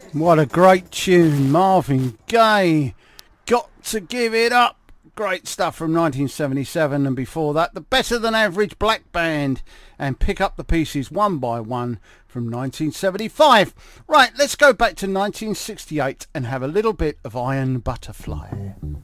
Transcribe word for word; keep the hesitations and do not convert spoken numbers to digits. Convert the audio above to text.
What a great tune, Marvin Gaye. Got to Give It Up. Great stuff from nineteen seventy-seven, and before that, the Better Than Average Black Band and Pick Up the Pieces One by One from nineteen seventy-five. Right, let's go back to nineteen sixty-eight and have a little bit of Iron Butterfly.